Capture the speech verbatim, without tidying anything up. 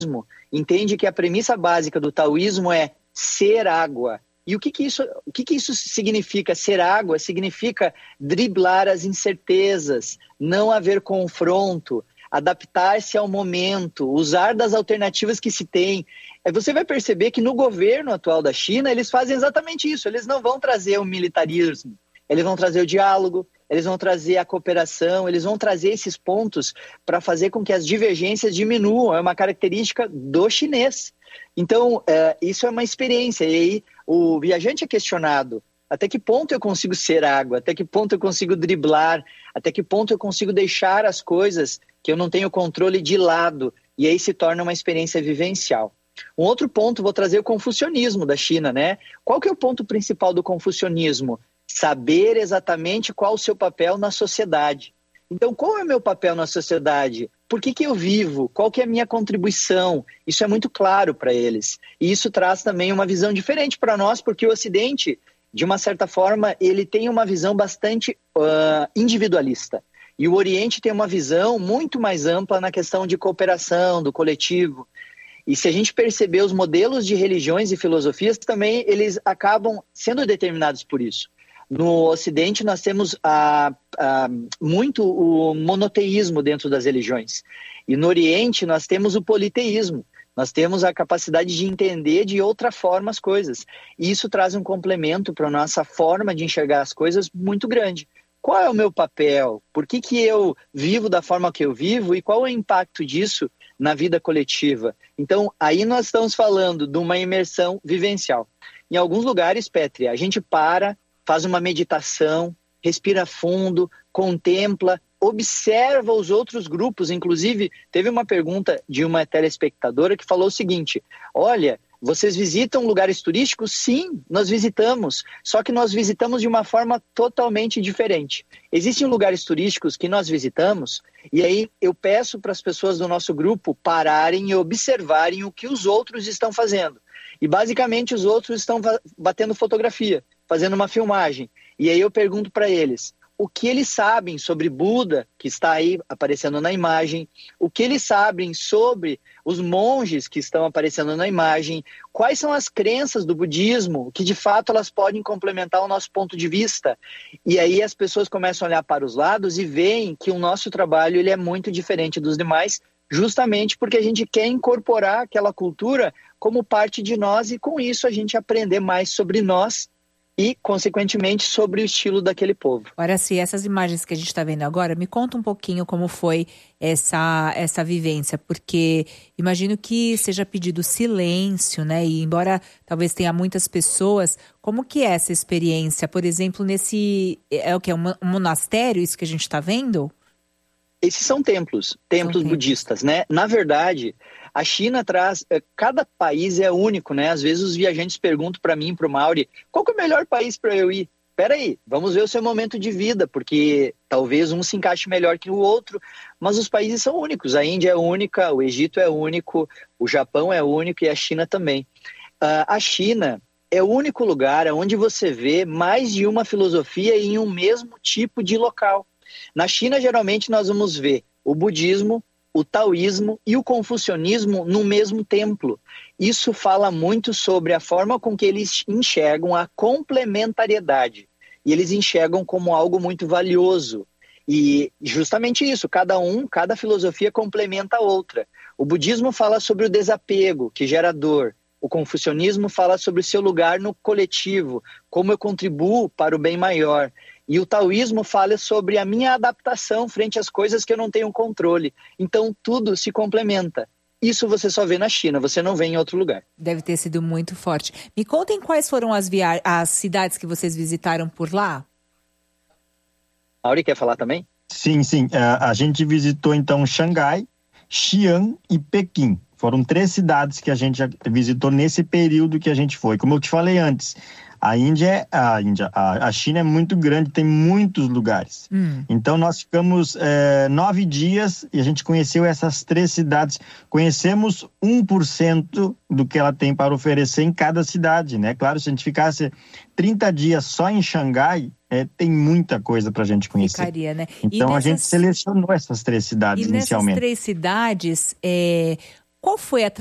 entende que a premissa básica do taoísmo é ser água. E o que que isso, o que que isso significa? Ser água significa driblar as incertezas, não haver confronto, adaptar-se ao momento, usar das alternativas que se tem. Você vai perceber que no governo atual da China, eles fazem exatamente isso. Eles não vão trazer o militarismo, eles vão trazer o diálogo, eles vão trazer a cooperação, eles vão trazer esses pontos para fazer com que as divergências diminuam. É uma característica do chinês. Então, é, isso é uma experiência. E aí, o viajante é questionado: até que ponto eu consigo ser água? Até que ponto eu consigo driblar? Até que ponto eu consigo deixar as coisas que eu não tenho controle de lado? E aí se torna uma experiência vivencial. Um outro ponto, vou trazer o confucionismo da China, né? Qual que é o ponto principal do confucionismo? Saber exatamente qual o seu papel na sociedade. Então, qual é o meu papel na sociedade? Por que que eu vivo? Qual que é a minha contribuição? Isso é muito claro para eles. E isso traz também uma visão diferente para nós, porque o Ocidente, de uma certa forma, ele tem uma visão bastante uh, individualista. E o Oriente tem uma visão muito mais ampla na questão de cooperação, do coletivo. E se a gente perceber os modelos de religiões e filosofias, também eles acabam sendo determinados por isso. No Ocidente, nós temos ah, ah, muito o monoteísmo dentro das religiões. E no Oriente, nós temos o politeísmo. Nós temos a capacidade de entender de outra forma as coisas. E isso traz um complemento para a nossa forma de enxergar as coisas muito grande. Qual é o meu papel? Por que que eu vivo da forma que eu vivo? E qual é o impacto disso na vida coletiva? Então, aí nós estamos falando de uma imersão vivencial. Em alguns lugares, Petri, a gente para, faz uma meditação, respira fundo, contempla, observa os outros grupos. Inclusive, teve uma pergunta de uma telespectadora que falou o seguinte: olha, vocês visitam lugares turísticos? Sim, nós visitamos, só que nós visitamos de uma forma totalmente diferente. Existem lugares turísticos que nós visitamos e aí eu peço para as pessoas do nosso grupo pararem e observarem o que os outros estão fazendo. E basicamente os outros estão batendo fotografia, fazendo uma filmagem. E aí eu pergunto para eles o que eles sabem sobre Buda, que está aí aparecendo na imagem, o que eles sabem sobre os monges que estão aparecendo na imagem, quais são as crenças do budismo, que de fato elas podem complementar o nosso ponto de vista. E aí as pessoas começam a olhar para os lados e veem que o nosso trabalho ele é muito diferente dos demais, justamente porque a gente quer incorporar aquela cultura como parte de nós e com isso a gente aprender mais sobre nós e, consequentemente, sobre o estilo daquele povo. Aracy, essas imagens que a gente está vendo agora, me conta um pouquinho como foi essa, essa vivência, porque imagino que seja pedido silêncio, né? E embora talvez tenha muitas pessoas, como que é essa experiência? Por exemplo, nesse... É o que? É um monastério, isso que a gente está vendo? Esses são templos, templos são budistas, templos. Né? Na verdade, a China traz... Cada país é único, né? Às vezes os viajantes perguntam para mim, para o Mauri, qual que é o melhor país para eu ir? Espera aí, vamos ver o seu momento de vida, porque talvez um se encaixe melhor que o outro, mas os países são únicos. A Índia é única, o Egito é único, o Japão é único e a China também. Uh, a China é o único lugar onde você vê mais de uma filosofia em um mesmo tipo de local. Na China, geralmente, nós vamos ver o budismo, o taoísmo e o confucionismo no mesmo templo. Isso fala muito sobre a forma com que eles enxergam a complementariedade. E eles enxergam como algo muito valioso. E justamente isso, cada um, cada filosofia complementa a outra. O budismo fala sobre o desapego, que gera dor. O confucionismo fala sobre o seu lugar no coletivo, como eu contribuo para o bem maior. E o taoísmo fala sobre a minha adaptação frente às coisas que eu não tenho controle. Então, tudo se complementa. Isso você só vê na China, você não vê em outro lugar. Deve ter sido muito forte. Me contem quais foram as, via... as cidades que vocês visitaram por lá? Mauri, quer falar também? Sim, sim. Uh, a gente visitou, então, Xangai, Xi'an e Pequim. Foram três cidades que a gente visitou nesse período que a gente foi. Como eu te falei antes, a Índia, a, Índia, a, a China é muito grande, tem muitos lugares. Hum. Então, nós ficamos é, nove dias e a gente conheceu essas três cidades. Conhecemos um por cento do que ela tem para oferecer em cada cidade, né? Claro, se a gente ficasse trinta dias só em Xangai, é, tem muita coisa para a gente conhecer. Ficaria, né? Então, nessas... a gente selecionou essas três cidades e inicialmente. E nessas três cidades... É... qual foi a